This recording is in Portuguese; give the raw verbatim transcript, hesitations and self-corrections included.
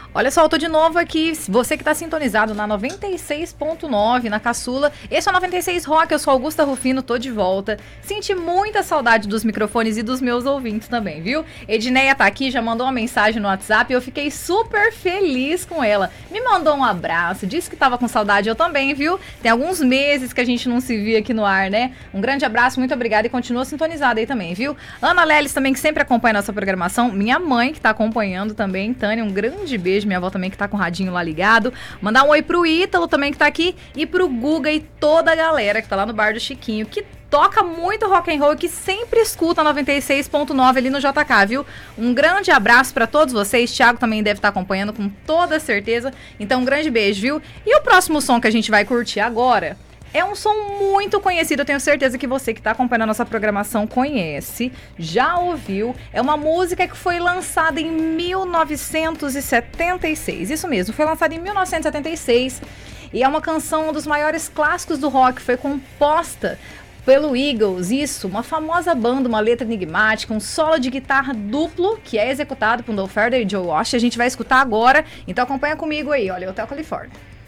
Olha só, eu tô de novo aqui, você que tá sintonizado na noventa e seis ponto nove, na Caçula. Esse é o noventa e seis Rock, eu sou Augusta Rufino, tô de volta. Senti muita saudade dos microfones e dos meus ouvintes também, viu? Edneia tá aqui, já mandou uma mensagem no WhatsApp e eu fiquei super feliz com ela. Me mandou um abraço, disse que tava com saudade, eu também, viu? Tem alguns meses que a gente não se via aqui no ar, né? Um grande abraço, muito obrigada e continua sintonizada aí também, viu? Ana Lelis também, que sempre acompanha a nossa programação. Minha mãe, que tá acompanhando também. Tânia, um grande beijo. Minha avó também que tá com o radinho lá ligado. Mandar um oi pro Ítalo também que tá aqui. E pro Guga e toda a galera que tá lá no bar do Chiquinho, que toca muito rock and roll e que sempre escuta noventa e seis ponto nove ali no J K, viu? Um grande abraço pra todos vocês. Thiago também deve estar acompanhando com toda certeza. Então um grande beijo, viu? E o próximo som que a gente vai curtir agora é um som muito conhecido, eu tenho certeza que você que está acompanhando a nossa programação conhece, já ouviu. É uma música que foi lançada em mil novecentos e setenta e seis, isso mesmo, foi lançada em mil novecentos e setenta e seis e é uma canção, um dos maiores clássicos do rock, foi composta pelo Eagles, isso, uma famosa banda, uma letra enigmática, um solo de guitarra duplo que é executado por Don Ferder e Joe Walsh. A gente vai escutar agora, então acompanha comigo aí, olha, Hotel California.